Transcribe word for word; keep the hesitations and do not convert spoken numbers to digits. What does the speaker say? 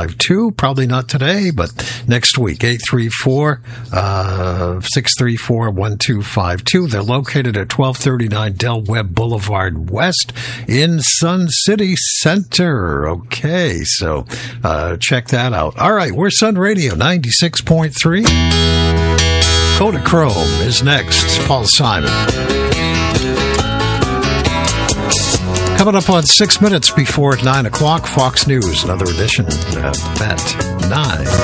five two. Probably not today, but next week. eight three four, six three four, one two five two. They're located at twelve thirty-nine Del Webb Boulevard West in Sun City Center. Okay, so uh, check that out. All right, we're Sun Radio ninety-six point three. Kodachrome is next. Paul Simon. Coming up on six minutes before nine o'clock, Fox News, another edition uh, at nine.